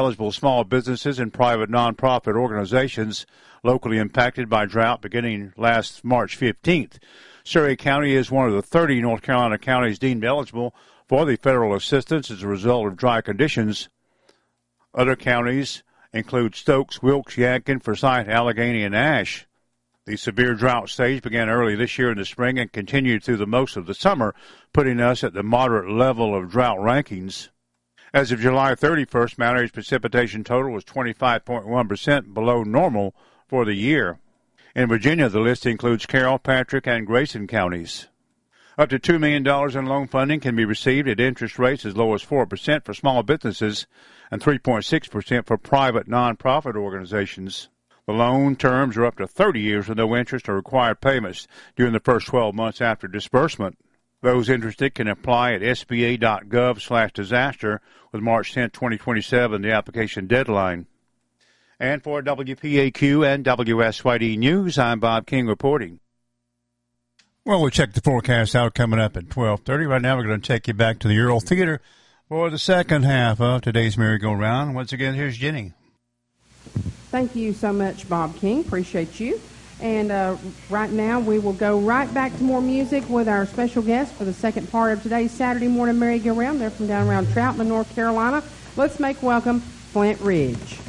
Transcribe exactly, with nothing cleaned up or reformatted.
eligible small businesses and private nonprofit organizations locally impacted by drought beginning last March fifteenth. Surrey County is one of the thirty North Carolina counties deemed eligible for the federal assistance as a result of dry conditions. Other counties include Stokes, Wilkes, Yadkin, Forsyth, Allegheny, and Ashe. The severe drought stage began early this year in the spring and continued through the most of the summer, putting us at the moderate level of drought rankings. As of July thirty-first, Mount Airy's precipitation total was twenty-five point one percent below normal for the year. In Virginia, the list includes Carroll, Patrick, and Grayson counties. Up to two million dollars in loan funding can be received at interest rates as low as four percent for small businesses and three point six percent for private nonprofit organizations. The loan terms are up to thirty years with no interest or required payments during the first twelve months after disbursement. Those interested can apply at S B A dot gov slash disaster with March tenth, twenty twenty-seven, the application deadline. And for W P A Q and W S Y D News, I'm Bob King reporting. Well, we'll check the forecast out coming up at twelve thirty. Right now, we're going to take you back to the Earl Theater for the second half of today's merry-go-round. Once again, here's Jenny. Thank you so much, Bob King. Appreciate you. And uh, right now, we will go right back to more music with our special guest for the second part of today's Saturday morning merry-go-round. They're from down around Troutman, North Carolina. Let's make welcome Flint Ridge.